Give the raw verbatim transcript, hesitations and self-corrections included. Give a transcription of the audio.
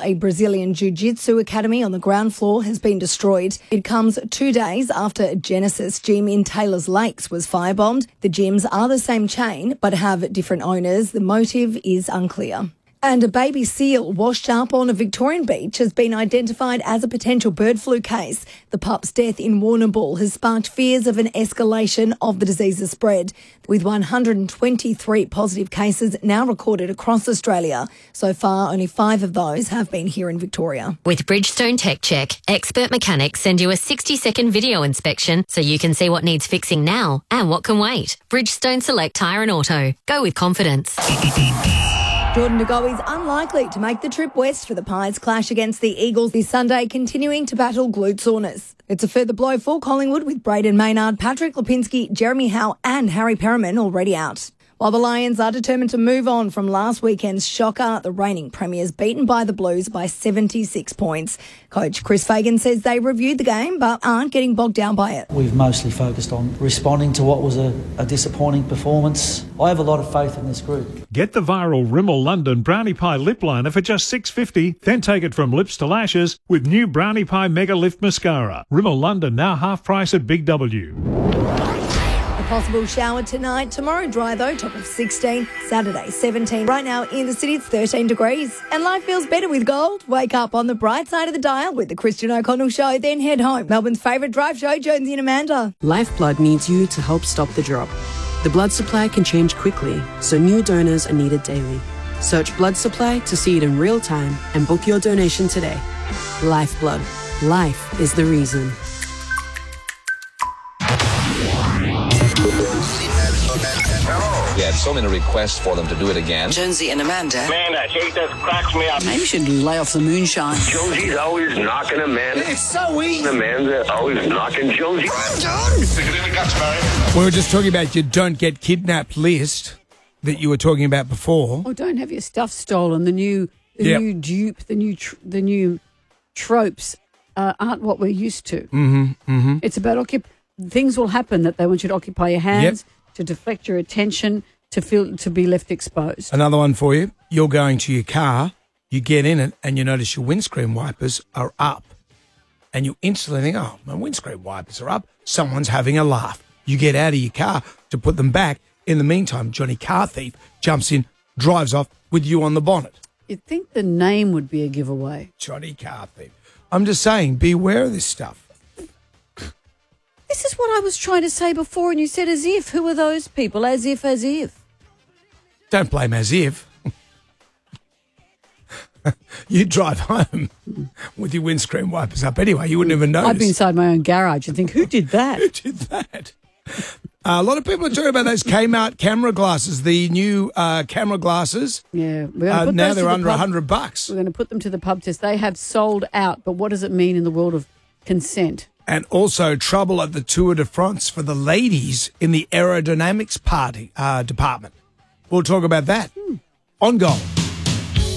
a Brazilian jiu-jitsu academy on the ground floor has been destroyed. It comes two days after Genesis Gym in Taylors Lakes was firebombed. The gyms are the same chain but have different owners. The motive is unclear. And a baby seal washed up on a Victorian beach has been identified as a potential bird flu case. The pup's death in Warrnambool has sparked fears of an escalation of the disease's spread, with one hundred twenty-three positive cases now recorded across Australia. So far, only five of those have been here in Victoria. With Bridgestone Tech Check, expert mechanics send you a sixty-second video inspection so you can see what needs fixing now and what can wait. Bridgestone Select Tyre and Auto. Go with confidence. Jordan De Goey is unlikely to make the trip west for the Pies' clash against the Eagles this Sunday, continuing to battle glute soreness. It's a further blow for Collingwood with Braden Maynard, Patrick Lipinski, Jeremy Howe and Harry Perriman already out. While the Lions are determined to move on from last weekend's shocker, the reigning premiers beaten by the Blues by seventy-six points. Coach Chris Fagan says they reviewed the game but aren't getting bogged down by it. We've mostly focused on responding to what was a, a disappointing performance. I have a lot of faith in this group. Get the viral Rimmel London Brownie Pie Lip Liner for just six dollars fifty, then take it from lips to lashes with new Brownie Pie Mega Lift Mascara. Rimmel London now half price at Big W. A possible shower tonight. Tomorrow dry though, top of sixteen. Saturday seventeen. Right now in the city it's thirteen degrees. And life feels better with gold. Wake up on the bright side of the dial with the Christian O'Connell Show, then head home. Melbourne's favourite drive show, Jonesy and Amanda. Lifeblood needs you to help stop the drop. The blood supply can change quickly, so new donors are needed daily. Search blood supply to see it in real time and book your donation today. Lifeblood. Life is the reason. We had so many requests for them to do it again. Jonesy and Amanda. Man, that shit just cracks me up. Maybe you should lay off the moonshine. Jonesy's always knocking Amanda. It's so easy. Amanda always knocking Jonesy. I'm done. Stick it in the guts, Barry. We were just talking about your don't get kidnapped list that you were talking about before. Oh, don't have your stuff stolen. The new, the Yep. new dupe, the new, tr- the new tropes uh, aren't what we're used to. Mm-hmm, mm-hmm. It's about occup- things will happen that they want you to occupy your hands, Yep. to deflect your attention, to feel to be left exposed. Another one for you. You're going to your car, you get in it, and you notice your windscreen wipers are up. And you instantly think, oh, my windscreen wipers are up. Someone's having a laugh. You get out of your car to put them back. In the meantime, Johnny Car Thief jumps in, drives off with you on the bonnet. You'd think the name would be a giveaway. Johnny Car Thief. I'm just saying, be aware of this stuff. This is what I was trying to say before, and you said as if. Who are those people? As if, as if. Don't blame as if. You drive home with your windscreen wipers up anyway. You wouldn't even notice. I'd be inside my own garage and think, who did that? Who did that? Uh, a lot of people are talking about those Kmart camera glasses, the new uh, camera glasses. Yeah. We're Uh, put now those they're to the under pub- a hundred bucks. We're going to put them to the pub test. They have sold out, but what does it mean in the world of consent? And also trouble at the Tour de France for the ladies in the aerodynamics party uh, department. We'll talk about that Hmm. on Gold.